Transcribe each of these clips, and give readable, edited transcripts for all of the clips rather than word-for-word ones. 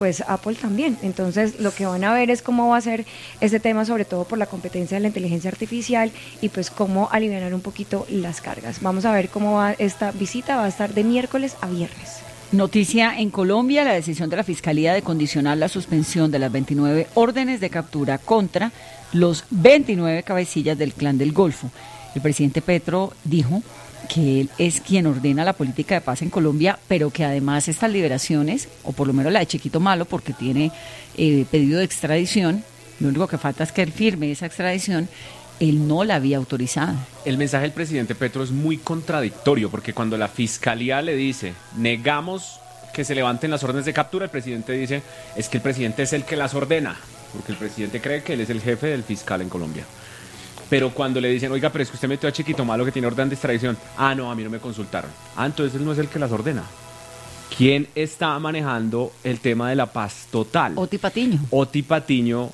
pues Apple también. Entonces lo que van a ver es cómo va a ser este tema, sobre todo por la competencia de la inteligencia artificial y pues cómo aliviar un poquito las cargas. Vamos a ver cómo va esta visita, va a estar de miércoles a viernes. Noticia en Colombia: la decisión de la Fiscalía de condicionar la suspensión de las 29 órdenes de captura contra los 29 cabecillas del Clan del Golfo. El presidente Petro dijo que él es quien ordena la política de paz en Colombia, pero que además estas liberaciones, o por lo menos la de Chiquito Malo, porque tiene pedido de extradición, lo único que falta es que él firme esa extradición, él no la había autorizado. El mensaje del presidente Petro es muy contradictorio, porque cuando la fiscalía le dice, negamos que se levanten las órdenes de captura, el presidente dice, es que el presidente es el que las ordena, porque el presidente cree que él es el jefe del fiscal en Colombia. Pero cuando le dicen, oiga, pero es que usted metió a Chiquito Malo que tiene orden de extradición. Ah, no, a mí no me consultaron. Ah, entonces él no es el que las ordena. ¿Quién está manejando el tema de la paz total? Oti Patiño. Oti Patiño,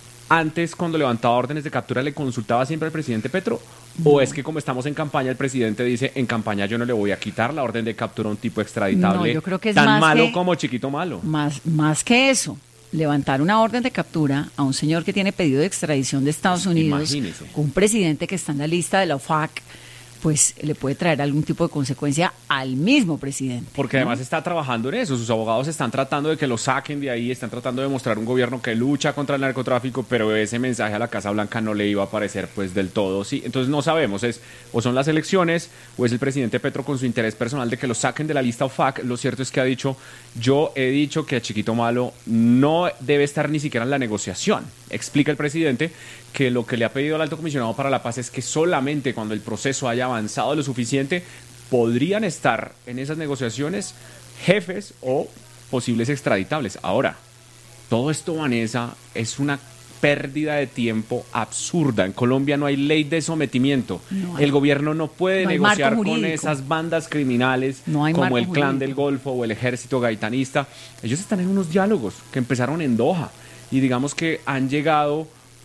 antes cuando levantaba órdenes de captura, ¿le consultaba siempre al presidente Petro? No. ¿O es que como estamos en campaña, el presidente dice, en campaña yo no le voy a quitar la orden de captura a un tipo extraditable? No, yo creo que es tan más malo como Chiquito Malo. Más que eso. Levantar una orden de captura a un señor que tiene pedido de extradición de Estados Unidos, imagínese, un presidente que está en la lista de la OFAC, pues le puede traer algún tipo de consecuencia al mismo presidente. Porque además está trabajando en eso, sus abogados están tratando de que lo saquen de ahí, están tratando de mostrar un gobierno que lucha contra el narcotráfico, pero ese mensaje a la Casa Blanca no le iba a parecer pues del todo, sí. Entonces no sabemos, o son las elecciones o es el presidente Petro con su interés personal de que lo saquen de la lista OFAC. Lo cierto es que ha dicho, yo he dicho que a Chiquito Malo no debe estar ni siquiera en la negociación. Explica el presidente que lo que le ha pedido al Alto Comisionado para la Paz es que solamente cuando el proceso haya avanzado lo suficiente podrían estar en esas negociaciones jefes o posibles extraditables. Ahora, todo esto, Vanessa, es una pérdida de tiempo absurda. En Colombia no hay ley de sometimiento. El gobierno no puede negociar con esas bandas criminales como el Clan del Golfo o el Ejército Gaitanista. Ellos están en unos diálogos que empezaron en Doha y digamos que han llegado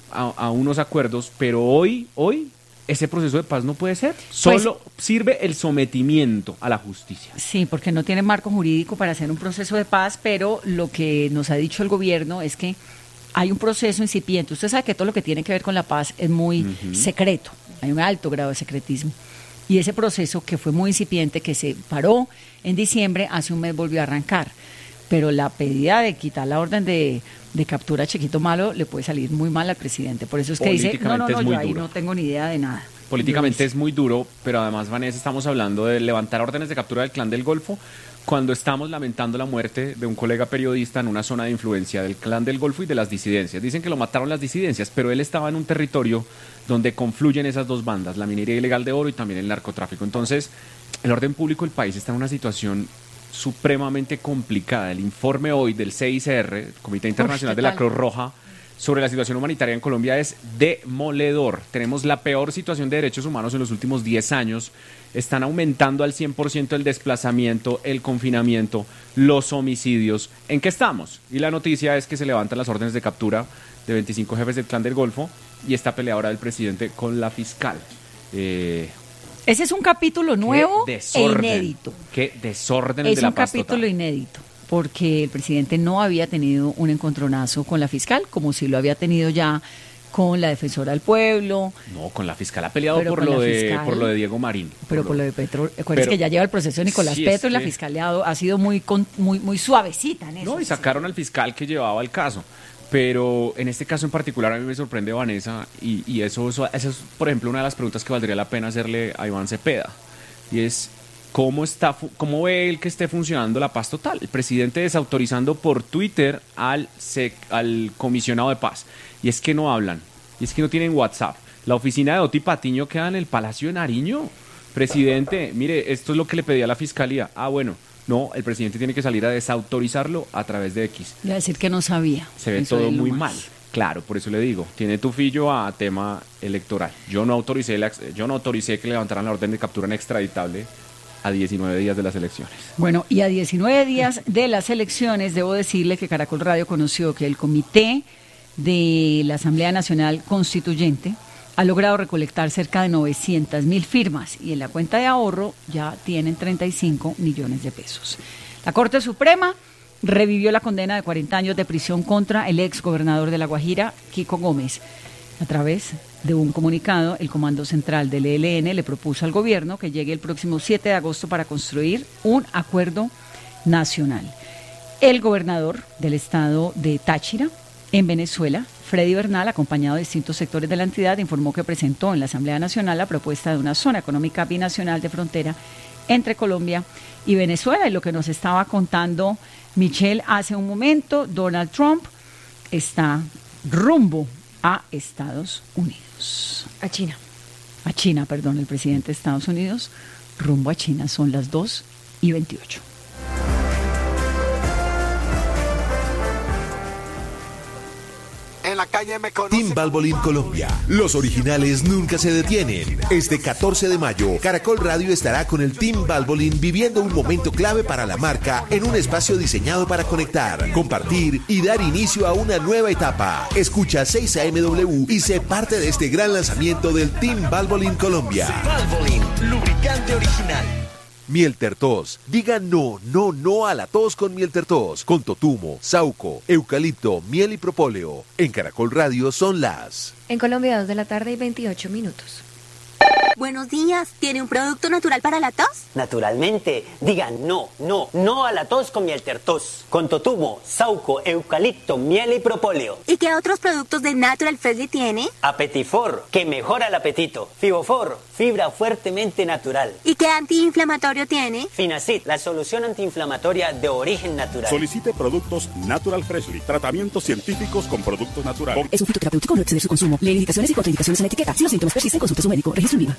a unos acuerdos, pero hoy ese proceso de paz no puede ser. Solo sirve el sometimiento a la justicia. Sí, porque no tiene marco jurídico para hacer un proceso de paz, pero lo que nos ha dicho el gobierno es que hay un proceso incipiente. Usted sabe que todo lo que tiene que ver con la paz es muy secreto, hay un alto grado de secretismo. Y ese proceso que fue muy incipiente, que se paró en diciembre, hace un mes volvió a arrancar. Pero la pedida de quitar la orden de captura a Chiquito Malo le puede salir muy mal al presidente. Por eso es que dice, no, yo ahí no tengo ni idea de nada. Políticamente es muy duro, pero además, Vanessa, estamos hablando de levantar órdenes de captura del Clan del Golfo cuando estamos lamentando la muerte de un colega periodista en una zona de influencia del Clan del Golfo y de las disidencias. Dicen que lo mataron las disidencias, pero él estaba en un territorio donde confluyen esas dos bandas, la minería ilegal de oro y también el narcotráfico. Entonces, el orden público del país está en una situación supremamente complicada. El informe hoy del CICR, Comité Internacional de la Cruz Roja, sobre la situación humanitaria en Colombia es demoledor. Tenemos la peor situación de derechos humanos en los últimos 10 años. Están aumentando al 100% el desplazamiento, el confinamiento, los homicidios. ¿En qué estamos? Y la noticia es que se levantan las órdenes de captura de 25 jefes del Clan del Golfo y esta pelea ahora del presidente con la fiscal. Ese es un capítulo nuevo e inédito. Qué desorden el de la paz total. Es un capítulo inédito, porque el presidente no había tenido un encontronazo con la fiscal, como si lo había tenido ya con la defensora del pueblo. No, con la fiscal ha peleado por lo de Diego Marín. Pero por lo de Petro, acuérdense que ya lleva el proceso de Nicolás Petro y la fiscal ha sido muy suavecita en eso. No, y sacaron al fiscal que llevaba el caso. Pero en este caso en particular a mí me sorprende, Vanessa, y eso es, por ejemplo, una de las preguntas que valdría la pena hacerle a Iván Cepeda, y es ¿cómo ve él que esté funcionando la paz total? El presidente desautorizando por Twitter al comisionado de paz, y es que no hablan, y es que no tienen WhatsApp. La oficina de Oti Patiño queda en el Palacio de Nariño. Presidente, mire, esto es lo que le pedía a la fiscalía. Ah, bueno. No, el presidente tiene que salir a desautorizarlo a través de X. Y a decir que no sabía. Se ve todo muy mal. Claro, por eso le digo, tiene tufillo a tema electoral. Yo no autoricé que levantaran la orden de captura inextraditable a 19 días de las elecciones. Bueno, y a 19 días de las elecciones, debo decirle que Caracol Radio conoció que el Comité de la Asamblea Nacional Constituyente ha logrado recolectar cerca de 900.000 firmas y en la cuenta de ahorro ya tienen 35 millones de pesos. La Corte Suprema revivió la condena de 40 años de prisión contra el ex gobernador de La Guajira, Kiko Gómez. A través de un comunicado, el Comando Central del ELN le propuso al gobierno que llegue el próximo 7 de agosto para construir un acuerdo nacional. El gobernador del estado de Táchira, en Venezuela, Freddy Bernal, acompañado de distintos sectores de la entidad, informó que presentó en la Asamblea Nacional la propuesta de una zona económica binacional de frontera entre Colombia y Venezuela. Y lo que nos estaba contando Michelle hace un momento, Donald Trump está rumbo a Estados Unidos. A China. A China, perdón, el presidente de Estados Unidos rumbo a China. Son las 2:28. En la calle me conoce. Team Valvoline Colombia. Los originales nunca se detienen. Este 14 de mayo, Caracol Radio estará con el Team Valvoline viviendo un momento clave para la marca en un espacio diseñado para conectar, compartir y dar inicio a una nueva etapa. Escucha 6 AMW y sé parte de este gran lanzamiento del Team Valvoline Colombia. Valvoline, lubricante original. Miel Tertos. Diga no, no, no a la tos con Miel Tertos. Con totumo, sauco, eucalipto, miel y propóleo. En Caracol Radio son las... En Colombia, 2:28 p.m. Buenos días, ¿tiene un producto natural para la tos? Naturalmente, digan no, no, no a la tos con Miel Tertos. Con totumo, sauco, eucalipto, miel y propóleo. ¿Y qué otros productos de Natural Freshly tiene? Apetifor, que mejora el apetito. Fibofor, fibra fuertemente natural. ¿Y qué antiinflamatorio tiene? Finacid, la solución antiinflamatoria de origen natural. Solicite productos Natural Freshly, tratamientos científicos con productos naturales. Es un fitoterapéutico, no exceder su consumo. Lee indicaciones y contraindicaciones en la etiqueta. Si los síntomas persisten, consulte a su médico. Registro en Viva.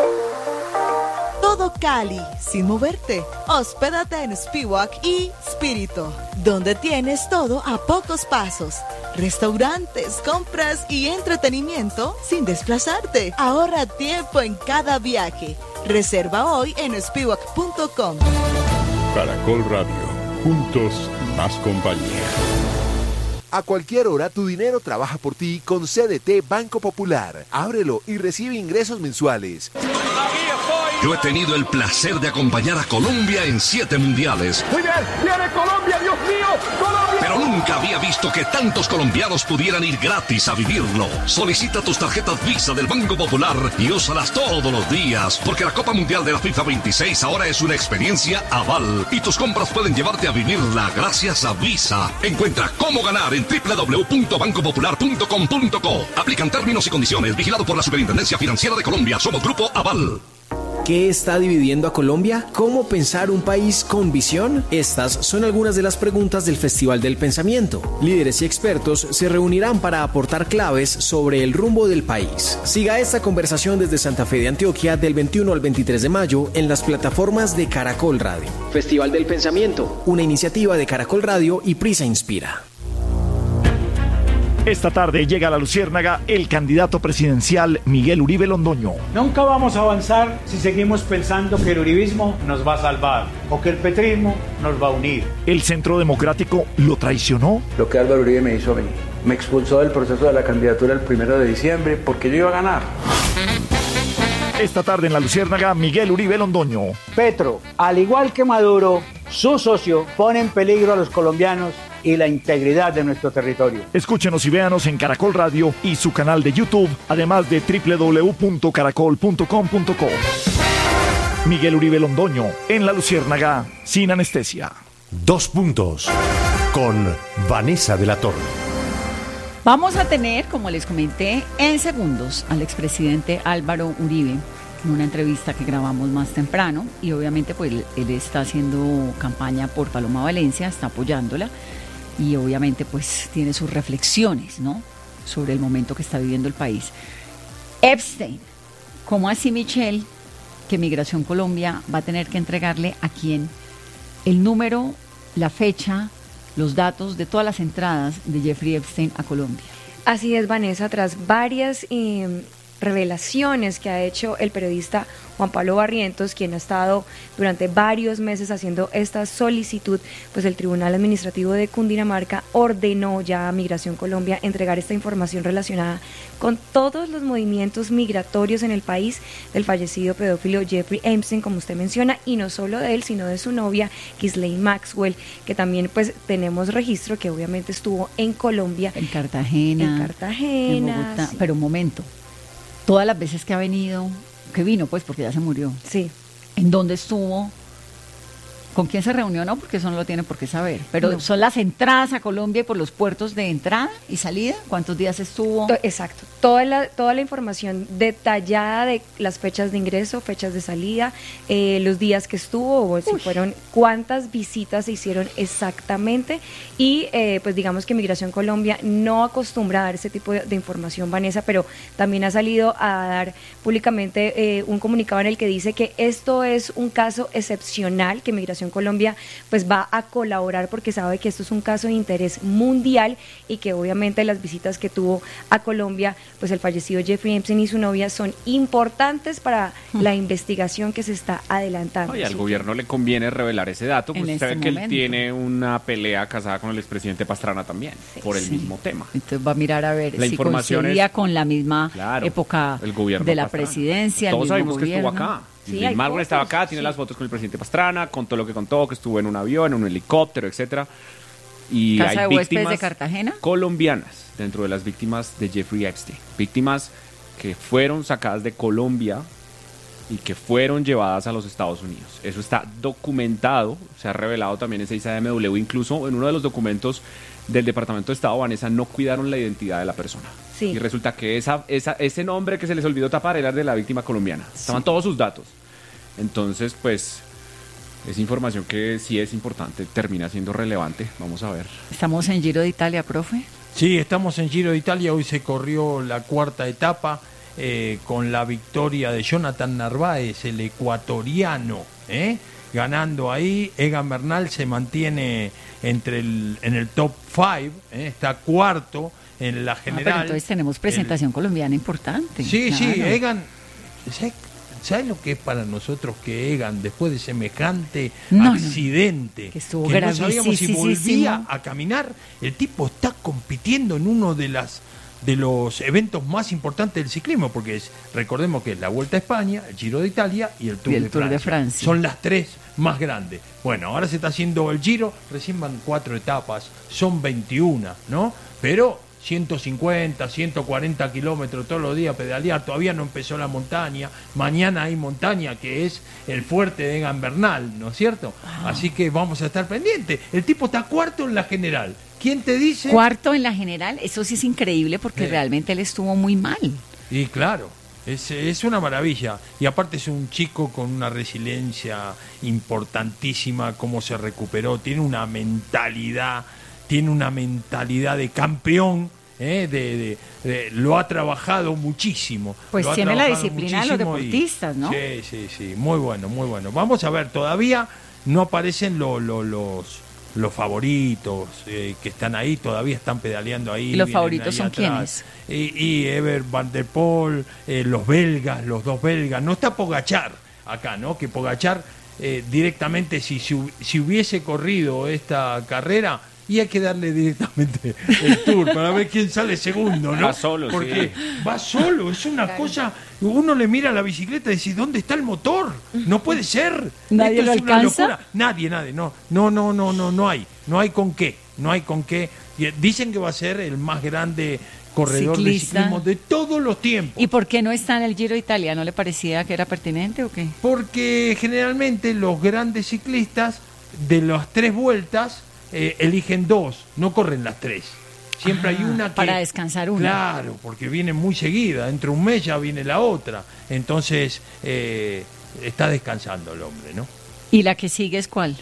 Todo Cali, sin moverte. Hospédate en Spiwak y Spirito, donde tienes todo a pocos pasos. Restaurantes, compras y entretenimiento sin desplazarte. Ahorra tiempo en cada viaje. Reserva hoy en spiwak.com. Caracol Radio, juntos más compañía. A cualquier hora tu dinero trabaja por ti con CDT Banco Popular. Ábrelo y recibe ingresos mensuales. Yo he tenido el placer de acompañar a Colombia en 7 mundiales. Muy bien, viene Colombia, Dios mío, Colombia. Pero nunca había visto que tantos colombianos pudieran ir gratis a vivirlo. Solicita tus tarjetas Visa del Banco Popular y úsalas todos los días, porque la Copa Mundial de la FIFA 26 ahora es una experiencia aval y tus compras pueden llevarte a vivirla gracias a Visa. Encuentra cómo ganar en www.bancopopular.com.co. Aplican términos y condiciones. Vigilado por la Superintendencia Financiera de Colombia. Somos Grupo Aval. ¿Qué está dividiendo a Colombia? ¿Cómo pensar un país con visión? Estas son algunas de las preguntas del Festival del Pensamiento. Líderes y expertos se reunirán para aportar claves sobre el rumbo del país. Siga esta conversación desde Santa Fe de Antioquia del 21 al 23 de mayo en las plataformas de Caracol Radio. Festival del Pensamiento, una iniciativa de Caracol Radio y Prisa Inspira. Esta tarde llega a La Luciérnaga el candidato presidencial Miguel Uribe Londoño. Nunca vamos a avanzar si seguimos pensando que el uribismo nos va a salvar o que el petrismo nos va a unir. ¿El Centro Democrático lo traicionó? Lo que Álvaro Uribe me hizo a mí. Me expulsó del proceso de la candidatura el 1 de diciembre porque yo iba a ganar. Esta tarde en La Luciérnaga, Miguel Uribe Londoño. Petro, al igual que Maduro, su socio pone en peligro a los colombianos y la integridad de nuestro territorio. Escúchenos y véanos en Caracol Radio y su canal de YouTube, además de www.caracol.com.co. Miguel Uribe Londoño, en La Luciérnaga, sin anestesia. 2 puntos, con Vanessa de la Torre. Vamos a tener, como les comenté, en segundos al expresidente Álvaro Uribe en una entrevista que grabamos más temprano y obviamente pues él está haciendo campaña por Paloma Valencia, está apoyándola y obviamente pues tiene sus reflexiones, ¿no?, sobre el momento que está viviendo el país. Epstein, ¿cómo así, Michelle, que Migración Colombia va a tener que entregarle a quién el número, la fecha, los datos de todas las entradas de Jeffrey Epstein a Colombia? Así es, Vanessa, tras varias revelaciones que ha hecho el periodista Juan Pablo Barrientos, quien ha estado durante varios meses haciendo esta solicitud, pues el Tribunal Administrativo de Cundinamarca ordenó ya a Migración Colombia entregar esta información relacionada con todos los movimientos migratorios en el país del fallecido pedófilo Jeffrey Epstein, como usted menciona, y no solo de él, sino de su novia Ghislaine Maxwell, que también pues tenemos registro que obviamente estuvo en Colombia. En Cartagena. En Bogotá. Sí. Pero un momento, todas las veces que ha venido, que vino pues porque ya se murió. Sí. ¿En dónde estuvo? ¿Con quién se reunió? No, porque eso no lo tiene por qué saber. Pero No. son las entradas a Colombia y por los puertos de entrada y salida. ¿Cuántos días estuvo? Exacto. Toda la información detallada de las fechas de ingreso, fechas de salida, los días que estuvo, o si fueron, cuántas visitas se hicieron exactamente. Y pues digamos que Migración Colombia no acostumbra a dar ese tipo de información, Vanessa, pero también ha salido a dar públicamente un comunicado en el que dice que esto es un caso excepcional, que Migración Colombia pues va a colaborar porque sabe que esto es un caso de interés mundial y que obviamente las visitas que tuvo a Colombia, pues el fallecido Jeffrey Epstein y su novia son importantes para la investigación que se está adelantando. Y al gobierno le conviene revelar ese dato, pues En usted ve este que él momento. tiene una pelea casada con el expresidente Pastrana también, por el mismo tema. Entonces va a mirar a ver La si información coincidía es- con la misma Claro, época el gobierno de la Pastrana. presidencia. Todos el sabemos mismo que estuvo gobierno. acá. Sí, Lin hay Manuel estaba fotos, acá, tiene sí. las fotos con el presidente Pastrana, contó lo que contó, que estuvo en un avión, en un helicóptero, etcétera. Y Casa hay de Huéspedes víctimas de Cartagena. colombianas dentro de las víctimas de Jeffrey Epstein. Víctimas que fueron sacadas de Colombia y que fueron llevadas a los Estados Unidos. Eso está documentado, se ha revelado también en 6AMW, incluso en uno de los documentos del Departamento de Estado, Vanessa, no cuidaron la identidad de la persona. Sí. Y resulta que ese nombre que se les olvidó tapar era el de la víctima colombiana. Estaban todos sus datos. Entonces, pues, es información que sí es importante, termina siendo relevante. Vamos a ver. Estamos en Giro de Italia, profe. Sí, estamos en Giro de Italia, hoy se corrió la cuarta etapa con la victoria de Jonathan Narváez, el ecuatoriano, ganando ahí. Egan Bernal se mantiene en el top 5, está cuarto en la general. Pero entonces tenemos presentación colombiana importante. Sí, claro. sí, Egan, ¿sabes lo que es para nosotros que Egan, después de semejante accidente, que estuvo no sabíamos si volvía gravísimo. a caminar? El tipo está compitiendo en uno de los eventos más importantes del ciclismo, porque recordemos que es la Vuelta a España, el Giro de Italia y el Tour, de Francia. Son las tres más grandes. Bueno, ahora se está haciendo el Giro, recién van 4 etapas, son 21, ¿no? Pero 150, 140 kilómetros todos los días pedalear, todavía no empezó la montaña, mañana hay montaña que es el fuerte de Egan Bernal, ¿no es cierto? Así que vamos a estar pendientes. El tipo está cuarto en la general. ¿Quién te dice? Cuarto en la general, eso sí es increíble porque realmente él estuvo muy mal. Y claro, es una maravilla. Y aparte es un chico con una resiliencia importantísima, cómo se recuperó, tiene una mentalidad de campeón. Lo ha trabajado muchísimo. Pues tiene la disciplina de los deportistas, ¿no? Sí, muy bueno, muy bueno. Vamos a ver, todavía no aparecen los favoritos que están ahí, todavía están pedaleando ahí. ¿Y los vienen favoritos ahí son atrás. quiénes? Y Ever Van der Poel, los belgas, los dos belgas. No está Pogačar acá, ¿no? Que Pogačar directamente, si hubiese corrido esta carrera, y hay que darle directamente el Tour para ver quién sale segundo, ¿no? Va solo, porque sí. va solo, es una cosa, uno le mira a la bicicleta y dice, ¿dónde está el motor? No puede ser. ¿Nadie Esto lo es una alcanza? locura. Nadie, no hay con qué. Y dicen que va a ser el más grande corredor de Ciclista. ciclismo de todos los tiempos. ¿Y por qué no está en el Giro de Italia? ¿No le parecía que era pertinente o qué? Porque generalmente los grandes ciclistas de las 3 vueltas eligen 2, no corren las 3. Siempre hay una que... Para descansar una. Claro, porque viene muy seguida, entre un mes ya viene la otra. Entonces está descansando el hombre, ¿no? ¿Y la que sigue es cuál?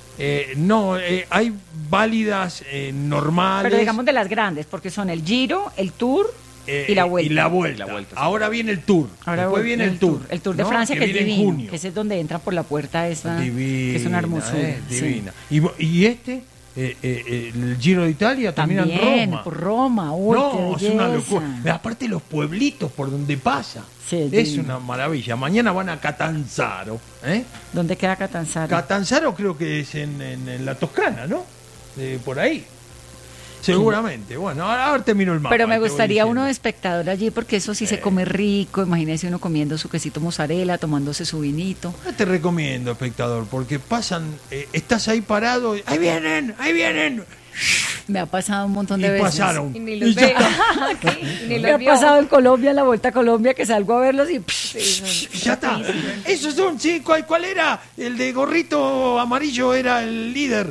Hay válidas normales. Pero digamos de las grandes, porque son el Giro, el Tour y la Vuelta. Y la vuelta. Ahora viene el Tour. Después viene el Tour. El Tour de ¿no? Francia, que es viene en divino, junio. que ese es donde entran por la puerta esa, Divina, que es una hermosura. divina. Y el Giro de Italia termina en Roma. Por Roma. No, es una locura. Aparte los pueblitos por donde pasa. Sí, es una maravilla. Mañana van a Catanzaro. ¿Dónde queda Catanzaro? Catanzaro creo que es en la Toscana, ¿no? Por ahí. Seguramente. Bueno, ahora termino el mapa. Pero me gustaría uno de espectador allí, porque eso sí se come rico. Imagínese uno comiendo su quesito mozzarella, tomándose su vinito. No te recomiendo, espectador, porque pasan, estás ahí parado, ¡ahí vienen! ¡Ahí vienen! Me ha pasado un montón de veces. Pasaron. Y ni los veo. Me ha pasado en Colombia, en la Vuelta a Colombia, que salgo a verlos y... ya está. Esos son, sí, ¿cuál era? El de gorrito amarillo era el líder.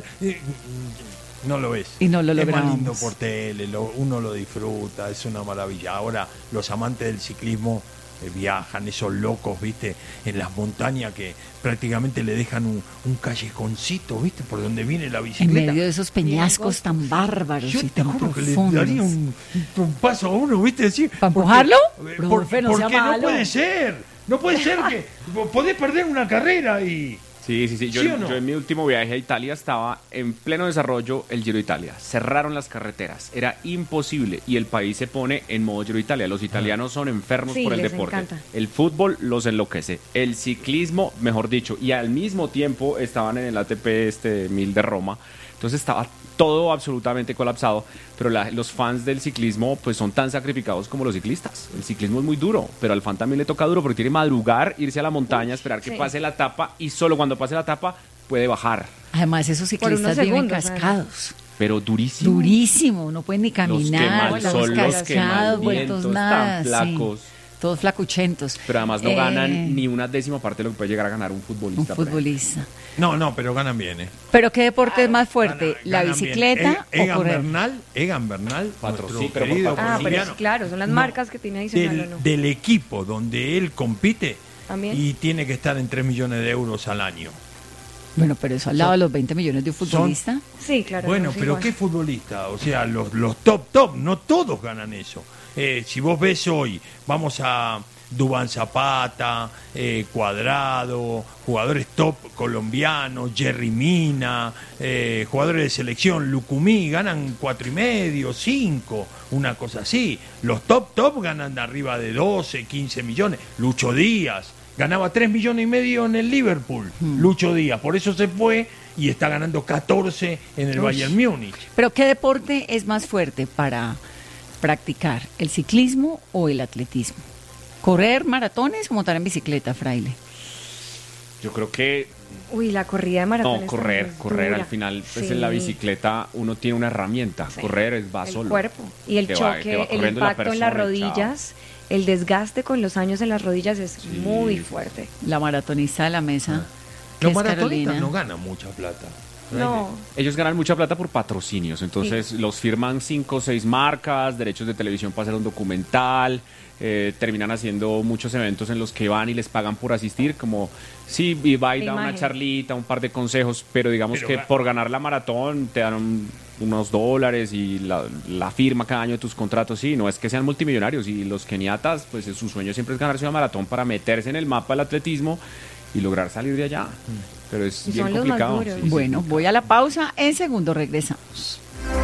No lo ves. Y no lo logramos. Es más lindo por tele, uno lo disfruta, es una maravilla. Ahora los amantes del ciclismo viajan, esos locos, ¿viste? En las montañas que prácticamente le dejan un callejoncito, ¿viste? Por donde viene la bicicleta. En medio de esos peñascos tan bárbaros. Yo y te tan juro que le profundos. daría un paso a uno, ¿viste? Decir, ¿para empujarlo? Porque no puede ser. No puede ser que podés perder una carrera y... Sí. Yo en mi último viaje a Italia estaba en pleno desarrollo el Giro de Italia. Cerraron las carreteras. Era imposible. Y el país se pone en modo Giro de Italia. Los italianos son enfermos por el deporte. Encanta. El fútbol los enloquece. El ciclismo, mejor dicho. Y al mismo tiempo estaban en el ATP 1000 de Roma. Entonces estaba todo absolutamente colapsado, pero los fans del ciclismo pues son tan sacrificados como los ciclistas. El ciclismo es muy duro, pero al fan también le toca duro porque tiene que madrugar, irse a la montaña, esperar que pase la etapa y solo cuando pase la etapa puede bajar. Además esos ciclistas viven cascados. Pero durísimo. Durísimo, no pueden ni caminar. Los que más vueltos nada, tan flacos. Sí. Todos flacuchentos. Pero además no ganan ni una décima parte de lo que puede llegar a ganar un futbolista. No, pero ganan bien, ¿Pero qué deporte es más fuerte? ¿La bicicleta o correr? Egan Bernal, patrocinio. Pero claro, son las marcas que tiene adicional. Del equipo donde él compite. ¿También? Y tiene que estar en 3 millones de euros al año. Bueno, pero eso al lado de los 20 millones de un futbolista. Sí, claro. Bueno, pero igual. ¿Qué futbolista? O sea, los top, no todos ganan eso. Si vos ves hoy, vamos a Duván Zapata, Cuadrado, jugadores top colombianos, Jerry Mina, jugadores de selección, Lucumí, ganan 4,5, 5, una cosa así. Los top ganan arriba de 12, 15 millones. Lucho Díaz ganaba 3,5 millones en el Liverpool. Lucho Díaz, por eso se fue y está ganando 14 en el Bayern Múnich. ¿Pero qué deporte es más fuerte para practicar, el ciclismo o el atletismo? ¿Correr maratones o montar en bicicleta, Fraile? Yo creo que... la corrida de maratones. No, correr al final, pues en la bicicleta uno tiene una herramienta, correr va solo. El cuerpo y el choque, el impacto en las rodillas, el desgaste con los años en las rodillas es muy fuerte. La maratonista de la mesa, los maratonistas no ganan mucha plata. No. Ellos ganan mucha plata por patrocinios, entonces los firman 5 o 6 marcas, derechos de televisión para hacer un documental, terminan haciendo muchos eventos en los que van y les pagan por asistir, como y va y da una charlita, un par de consejos, pero digamos que por ganar la maratón te dan unos dólares y la firma cada año de tus contratos, no es que sean multimillonarios, y los keniatas, pues su sueño siempre es ganarse una maratón para meterse en el mapa del atletismo y lograr salir de allá. Pero es bien complicado. Bueno, voy a la pausa, en segundo regresamos.